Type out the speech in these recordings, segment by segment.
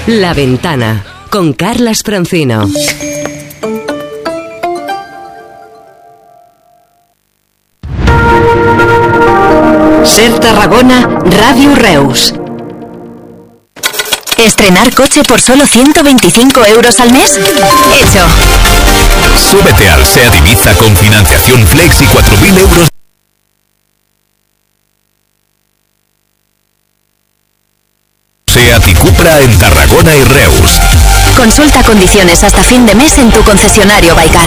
La Ventana, con Carlas Francino. Ser Tarragona, Radio Reus. ¿Estrenar coche por solo 125 euros al mes? Hecho. Súbete al SEAT Ibiza con financiación Flex y 4.000 euros. SEAT y Cupra en Tarragona y Reus. Consulta condiciones hasta fin de mes en tu concesionario Baikar.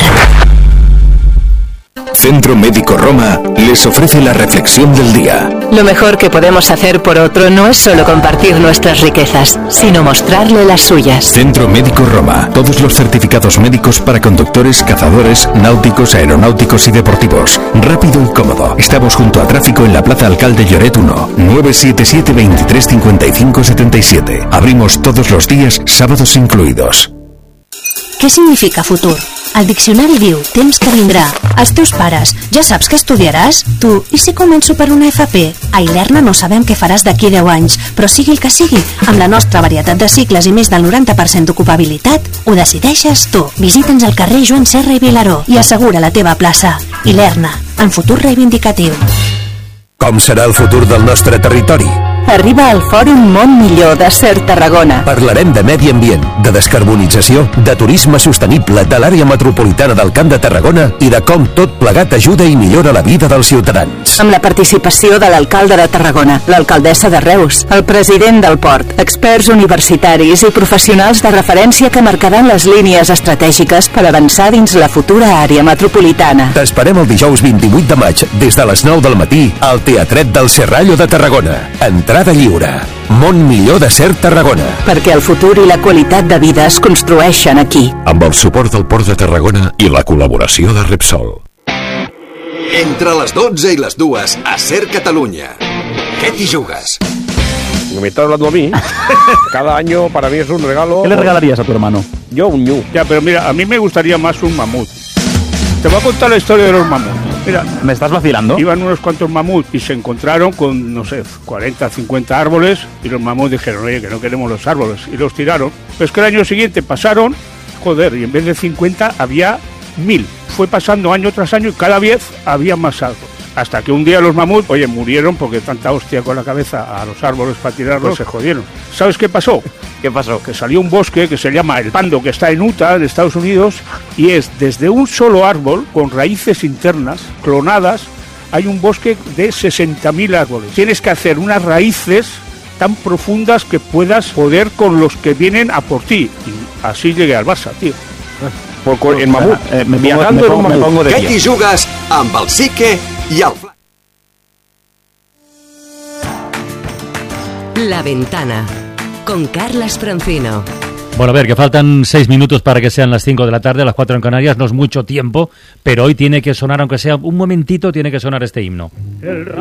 Centro Médico Roma les ofrece la reflexión del día. Lo mejor que podemos hacer por otro no es solo compartir nuestras riquezas, sino mostrarle las suyas. Centro Médico Roma. Todos los certificados médicos para conductores, cazadores, náuticos, aeronáuticos y deportivos. Rápido y cómodo. Estamos junto a tráfico en la Plaza Alcalde Lloret 1. 977 23 55 77. Abrimos todos los días, sábados incluidos. Què significa futur? Al diccionari diu temps que vindrà. Els teus pares, ja saps què estudiaràs? Tu, i si començo per una FP? A Ilerna no sabem què faràs d'aquí 10 anys, però sigui el que sigui, amb la nostra varietat de cicles i més del 90% d'ocupabilitat, ho decideixes tu. Visita'ns al carrer Joan Serra i Vilaró i assegura la teva plaça. Ilerna, en futur reivindicatiu. Com serà el futur del nostre territori? Arriba al Fòrum Món Millor de Ser Tarragona. Parlarem de medi ambient, de descarbonització, de turisme sostenible, de l'àrea metropolitana del Camp de Tarragona i de com tot plegat ajuda i millora la vida dels ciutadans. Amb la participació de l'alcalde de Tarragona, l'alcaldessa de Reus, el president del port, experts universitaris i professionals de referència que marcaran les línies estratègiques per avançar dins la futura àrea metropolitana. T'esperem el dijous 28 de maig, des de les 9 del matí, al Teatret del Serrallo de Tarragona. Entrada lliure. Món Millor de Ser Tarragona. Perquè el futur i la qualitat de vida es construeixen aquí. Amb el suport del Port de Tarragona i la col·laboració de Repsol. Entre les 12 y las 2 a Ser Cataluña. ¿Qué te jugas? Me está hablando a mí. Cada año para mí es un regalo. ¿Qué le regalarías a tu hermano? Yo un ñu. Ya, pero mira, a mí me gustaría más un mamut. Te voy a contar la historia de los mamuts. Mira, ¿me estás vacilando? Iban unos cuantos mamuts y se encontraron con, no sé, 40, 50 árboles y los mamuts dijeron, oye, que no queremos los árboles, y los tiraron. Pero es que el año siguiente pasaron, joder, y en vez de 50 había 1000. Fue pasando año tras año y cada vez había más árboles. Hasta que un día los mamuts, oye, murieron porque tanta hostia con la cabeza a los árboles para tirarlos, se jodieron. ¿Sabes qué pasó? ¿Qué pasó? Que salió un bosque que se llama el Pando, que está en Utah, en Estados Unidos, y es desde un solo árbol, con raíces internas, clonadas, hay un bosque de 60.000 árboles. Tienes que hacer unas raíces tan profundas que puedas poder con los que vienen a por ti. Y así llegué al Barça, tío. En mamut. Me pongo de pie. ¿Qué te jugas amb el Sique y el Fla? La Ventana, con Carlas Francino. Bueno, a ver, que faltan 6 minutos para que sean las 5 de la tarde, las 4 en Canarias, no es mucho tiempo, pero hoy tiene que sonar, aunque sea un momentito, tiene que sonar este himno.